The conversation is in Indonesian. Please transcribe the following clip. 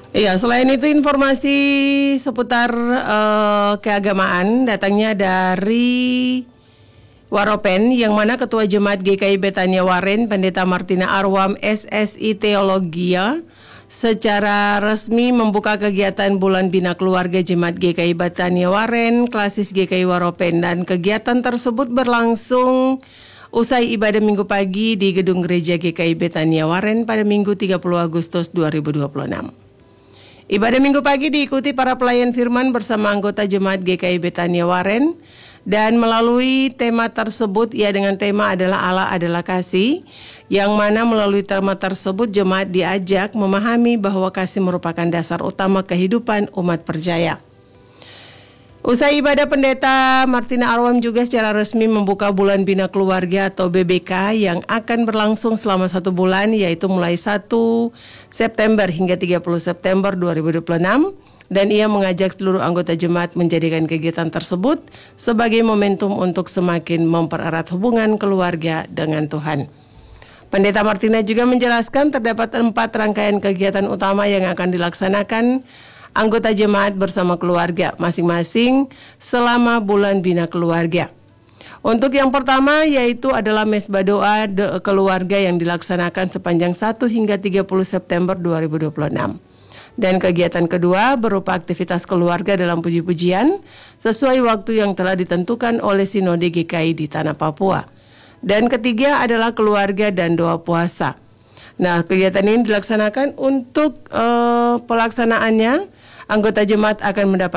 Iya, selain itu informasi seputar keagamaan datangnya dari Waropen, yang mana Ketua Jemaat GKI Betania Waren, Pendeta Martina Arwam, SSI Teologia, secara resmi membuka kegiatan Bulan Bina Keluarga Jemaat GKI Betania Waren, Klasis GKI Waropen, dan kegiatan tersebut berlangsung usai ibadah Minggu pagi di Gedung Gereja GKI Betania Waren pada Minggu 30 Agustus 2026. Ibadah Minggu pagi diikuti para pelayan firman bersama anggota Jemaat GKI Betania Waren, dan melalui tema tersebut, ya dengan tema adalah Allah adalah kasih, yang mana melalui tema tersebut jemaat diajak memahami bahwa kasih merupakan dasar utama kehidupan umat percaya. Usai ibadah, Pendeta Martina Arwam juga secara resmi membuka Bulan Bina Keluarga atau BBK yang akan berlangsung selama 1 bulan, yaitu mulai 1 September hingga 30 September 2026. Dan ia mengajak seluruh anggota jemaat menjadikan kegiatan tersebut sebagai momentum untuk semakin mempererat hubungan keluarga dengan Tuhan. Pendeta Martina juga menjelaskan terdapat 4 rangkaian kegiatan utama yang akan dilaksanakan anggota jemaat bersama keluarga masing-masing selama Bulan Bina Keluarga. Untuk yang pertama yaitu adalah mesbah doa keluarga yang dilaksanakan sepanjang 1 hingga 30 September 2026. Dan kegiatan kedua berupa aktivitas keluarga dalam puji-pujian sesuai waktu yang telah ditentukan oleh Sinode GKI di Tanah Papua. Dan ketiga adalah keluarga dan doa puasa. Nah, kegiatan ini dilaksanakan untuk pelaksanaannya, anggota jemaat akan mendapat